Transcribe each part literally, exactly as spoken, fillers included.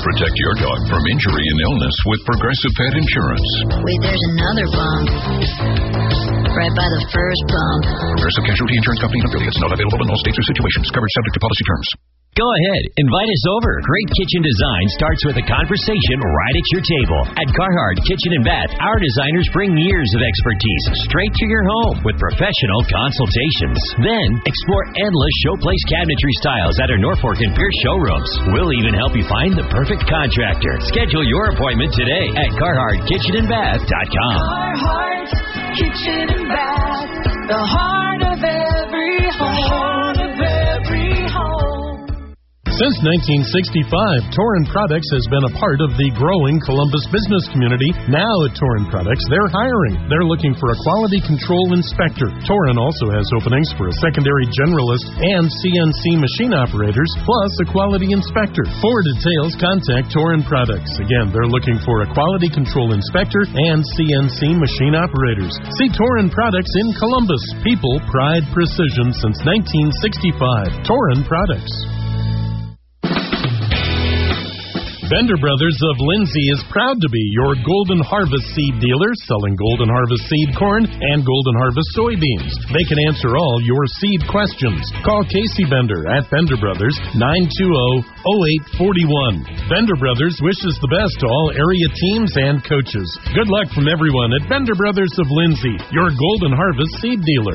Protect your dog from injury and illness with Progressive Pet Insurance. Wait, there's another bump. Right by the first bump. Progressive Casualty Insurance Company and affiliates. Not available in all states or situations. Coverage subject to policy terms. Go ahead. Invite us over. Great kitchen design starts with a conversation right at your table. At Carhartt Kitchen and Bath, our designers bring years of expertise straight to your home with professional consultations. Then, explore endless showplace cabinetry styles at our Norfolk and Pierce showrooms. We'll even help you find the perfect contractor. Schedule your appointment today at Carhartt Kitchen and Bath dot com. Carhartt Kitchen and Bath, the heart of every home. The heart of every home. Since nineteen sixty-five, Torin Products has been a part of the growing Columbus business community. Now at Torin Products, they're hiring. They're looking for a quality control inspector. Torin also has openings for a secondary generalist and C N C machine operators, plus a quality inspector. For details, contact Torin Products. Again, they're looking for a quality control inspector and C N C machine operators. See Torin Products in Columbus. People, pride, precision since nineteen sixty-five. Torin Products. Bender Brothers of Lindsay is proud to be your Golden Harvest seed dealer, selling Golden Harvest seed corn and Golden Harvest soybeans. They can answer all your seed questions. Call Casey Bender at Bender Brothers, nine two zero, zero eight four one. Bender Brothers wishes the best to all area teams and coaches. Good luck from everyone at Bender Brothers of Lindsay, your Golden Harvest seed dealer.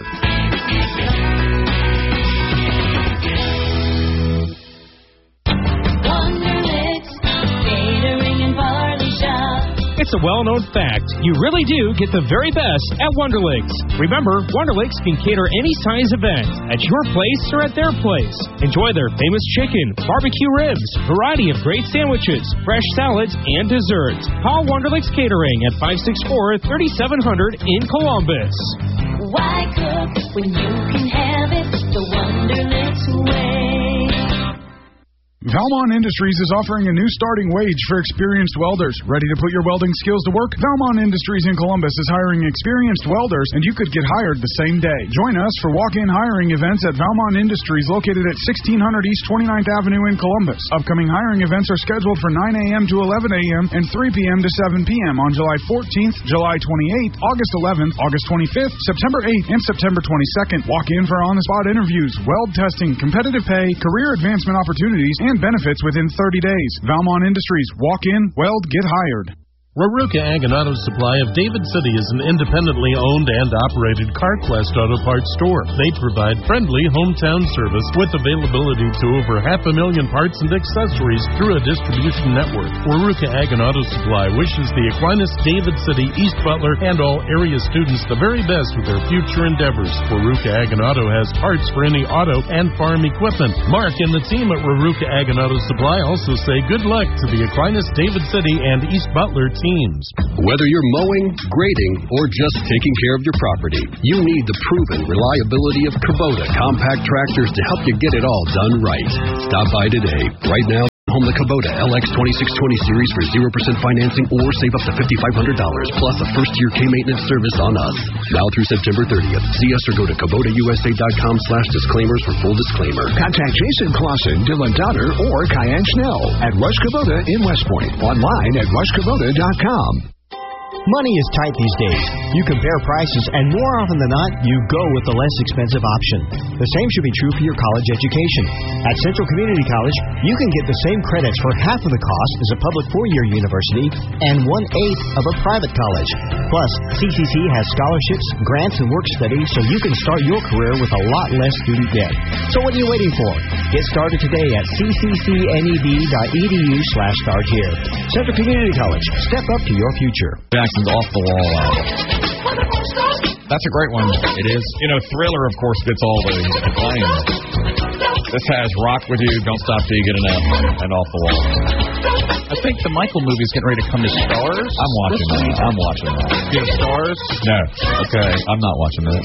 It's a well-known fact. You really do get the very best at Wonderlicks. Remember, Wonderlicks can cater any size event at your place or at their place. Enjoy their famous chicken, barbecue ribs, variety of great sandwiches, fresh salads, and desserts. Call Wonderlicks Catering at five six four, three seven zero zero in Columbus. Why cook when you can have it the Wonderlicks way? Valmont Industries is offering a new starting wage for experienced welders. Ready to put your welding skills to work? Valmont Industries in Columbus is hiring experienced welders, and you could get hired the same day. Join us for walk-in hiring events at Valmont Industries, located at sixteen hundred East twenty-ninth Avenue in Columbus. Upcoming hiring events are scheduled for nine a.m. to eleven a.m. and three p.m. to seven p.m. on July fourteenth, July twenty-eighth, August eleventh, August twenty-fifth, September eighth, and September twenty-second. Walk in for on-the-spot interviews, weld testing, competitive pay, career advancement opportunities, and benefits within thirty days. Valmont Industries. Walk in, weld, get hired. Raruka Ag and Auto Supply of David City is an independently owned and operated CarQuest Auto Parts store. They provide friendly hometown service with availability to over half a million parts and accessories through a distribution network. Raruka Ag and Auto Supply wishes the Aquinas, David City, East Butler, and all area students the very best with their future endeavors. Raruka Ag and Auto has parts for any auto and farm equipment. Mark and the team at Raruka Ag and Auto Supply also say good luck to the Aquinas, David City, and East Butler teams. Whether you're mowing, grading, or just taking care of your property, you need the proven reliability of Kubota compact tractors to help you get it all done right. Stop by today. Right now, home the Kubota L X twenty-six twenty series for zero percent financing or save up to five thousand five hundred dollars plus a first-year K-maintenance service on us. Now through September thirtieth. See us or go to Kubota U S A dot com slash disclaimers for full disclaimer. Contact Jason Clausen, Dylan Donner, or Kyan Schnell at Rush Kubota in West Point. Online at rush kubota dot com. Money is tight these days. You compare prices, and more often than not, you go with the less expensive option. The same should be true for your college education. At Central Community College, you can get the same credits for half of the cost as a public four-year university and one-eighth of a private college. Plus, C C C has scholarships, grants, and work studies, so you can start your career with a lot less student debt. So what are you waiting for? Get started today at c c c n e b dot e d u slash start here. Central Community College. Step up to your future. Jackson's Off the Wall album. That's a great one. It is. You know, Thriller, of course, gets all the acclaim. This has Rock With You, Don't Stop Till You Get Enough, and Off the Wall. I think the Michael movie's getting ready to come to Stars. I'm watching that. I'm watching that. You have Stars? No. Okay. I'm not watching that.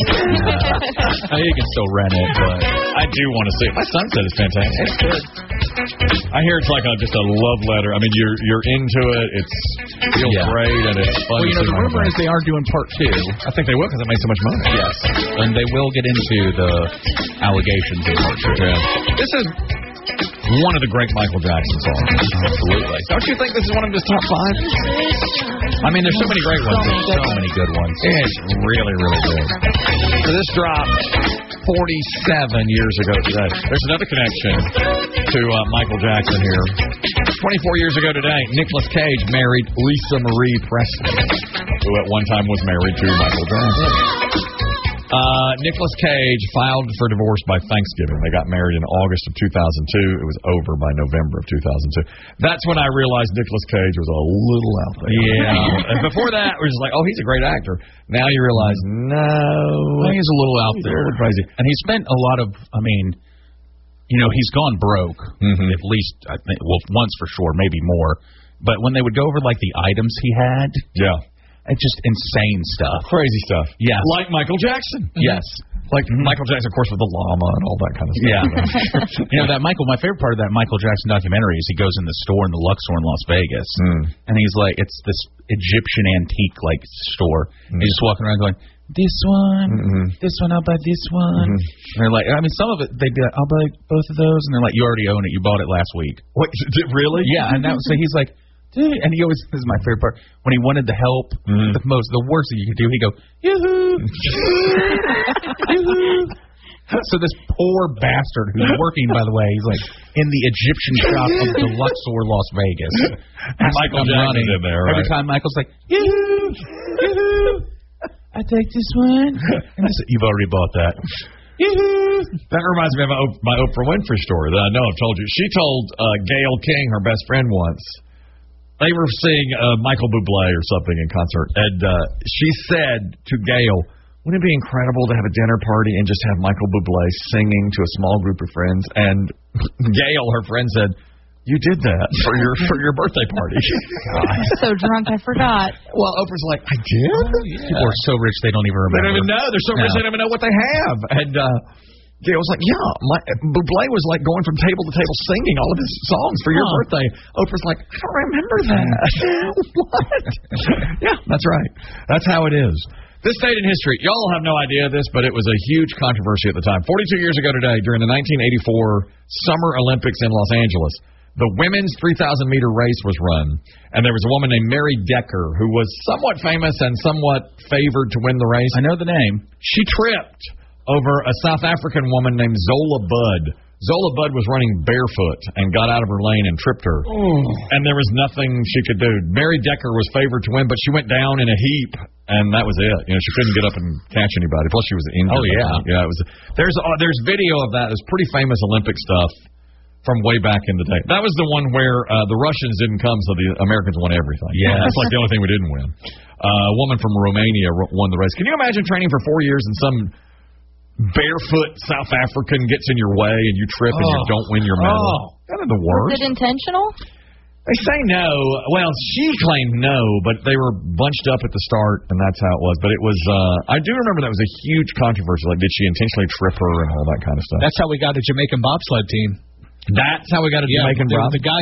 I mean, you can still rent it, but I do want to see it. My son said it's fantastic. It's good. I hear it's like a, just a love letter. I mean, you're you're into it. It's feels yeah. great, and it's fun. Well, you know, the rumor is they are doing part two. I think they will because it makes so much money. Yes. And they will get into the allegations in part two. Yeah. This is One of the great Michael Jackson songs. Absolutely. Don't you think this is one of his top five? I mean, there's so many great ones. There's so many good ones. It's really, really good. So this dropped forty-seven years ago today. There's another connection to uh, Michael Jackson here. twenty-four years ago today, Nicolas Cage married Lisa Marie Presley, who at one time was married to Michael Jackson. Uh, Nicolas Cage filed for divorce by Thanksgiving. They got married in August of two thousand two. It was over by November of two thousand two. That's when I realized Nicolas Cage was a little out there. Yeah. And before that, it was just like, oh, he's a great actor. Now you realize, no. He's a little out he's there. A little crazy. And he spent a lot of, I mean, you know, he's gone broke, mm-hmm. at least, I think, well, once for sure, maybe more. But when they would go over, like, the items he had. Yeah. It's just insane stuff. Crazy stuff. Yes. Like Michael Jackson. Yes. Like mm-hmm. Michael Jackson, of course, with the llama and all that kind of stuff. Yeah. You know, that Michael, my favorite part of that Michael Jackson documentary is he goes in the store in the Luxor in Las Vegas. Mm. And he's like, it's this Egyptian antique, like, store. Mm. He's just walking around going, this one, mm-hmm. this one, I'll buy this one. Mm-hmm. And they're like, I mean, some of it, they'd be like, I'll buy both of those. And they're like, you already own it. You bought it last week. What? Really? Yeah. And that was, so he's like, dude, and he always, this is my favorite part, when he wanted to help, mm. the most, the worst thing you could do, he'd go, yoo-hoo, yoo-hoo. So this poor bastard who's working, by the way, he's like in the Egyptian shop of the Luxor, Las Vegas. And Michael Jackson's in there, right? Every time Michael's like, yoo-hoo, yoo-hoo, I take this one. And this, you've already bought that. Yoo-hoo. That reminds me of my, my Oprah Winfrey story that I know I've told you. She told uh, Gayle King, her best friend, once, they were seeing uh, Michael Bublé or something in concert, and uh, she said to Gayle, wouldn't it be incredible to have a dinner party and just have Michael Bublé singing to a small group of friends? And Gayle, her friend, said, you did that for your for your birthday party. I'm so drunk, I forgot. Well, Oprah's like, I did? Oh, yeah. People are so rich, they don't even remember. They don't even know. They're so rich, no. They don't even know what they have. And uh, Gayle was like, yeah, my, Bublé was like going from table to table singing all of his songs for your huh. birthday. Oprah's like, I don't remember that. What? Yeah, that's right. That's how it is. This date in history, y'all have no idea of this, but it was a huge controversy at the time. forty-two years ago today, during the nineteen eighty-four Summer Olympics in Los Angeles, the women's three thousand meter race was run, and there was a woman named Mary Decker who was somewhat famous and somewhat favored to win the race. I know the name. She tripped over a South African woman named Zola Budd. Zola Budd was running barefoot and got out of her lane and tripped her. Oh. And there was nothing she could do. Mary Decker was favored to win, but she went down in a heap, and that was it. You know, she couldn't get up and catch anybody. Plus, she was injured. Oh, yeah. Yeah, it was. There's uh, there's video of that. It's pretty famous Olympic stuff from way back in the day. That was the one where uh, the Russians didn't come, so the Americans won everything. Yeah. That's like the only thing we didn't win. Uh, a woman from Romania won the race. Can you imagine training for four years and some barefoot South African gets in your way and you trip oh. and you don't win your medal? Oh. Kind of the worst. Was it intentional? They say no. Well, she claimed no, but they were bunched up at the start, and that's how it was. But it was, uh, I do remember that was a huge controversy. Like, did she intentionally trip her and all that kind of stuff? That's how we got a Jamaican bobsled team. That's how we got a yeah, Jamaican the, bobsled the guy